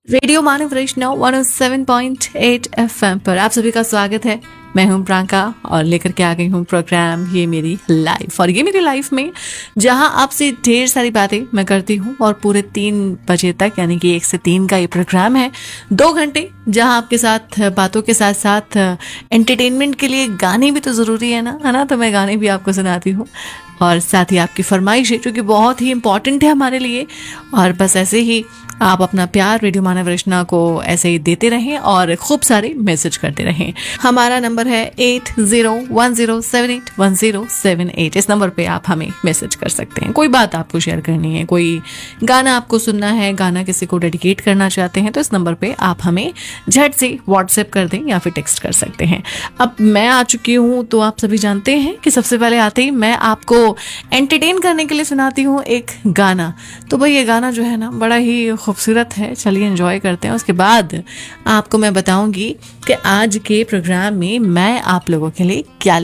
Radio मानव वैष्णव 107.8 FM पर आप सभी का स्वागत है। मैं हूं प्रियंका और लेकर के आ गई हूं प्रोग्राम ये मेरी लाइफ। और ये मेरी लाइफ में जहां आपसे ढेर सारी बातें मैं करती हूं और पूरे 3 बजे तक यानी कि 1 से 3 का ये प्रोग्राम है। 2 घंटे जहां आपके साथ बातों के साथ साथ एंटरटेनमेंट के लिए गाने भी तो ज़रूरी है ना। तो मैं गाने भी आपको सुनाती हूँ और साथ ही आपकी फरमाइश जो कि बहुत ही इम्पॉर्टेंट है हमारे लिए। और बस ऐसे ही आप अपना प्यार रेडियो मानव रचना को ऐसे ही देते रहें और खूब सारे मैसेज करते रहें। हमारा नंबर है 8010781078। इस नंबर पे आप हमें मैसेज कर सकते हैं। कोई बात आपको शेयर करनी है, कोई गाना आपको सुनना है, गाना किसी को डेडिकेट करना चाहते हैं तो इस नंबर पे आप हमें झट से व्हाट्सएप कर दें या फिर टेक्स्ट कर सकते हैं। अब मैं आ चुकी हूँ तो आप सभी जानते हैं कि सबसे पहले आते ही मैं आपको एंटरटेन करने के लिए सुनाती हूँ एक गाना। तो भाई ये गाना जो है ना बड़ा ही खूबसूरत है, चलिए एंजॉय करते हैं। उसके बाद आपको मैं बताऊंगी कि आज के प्रोग्राम में मैं आप लोगों के लिए क्या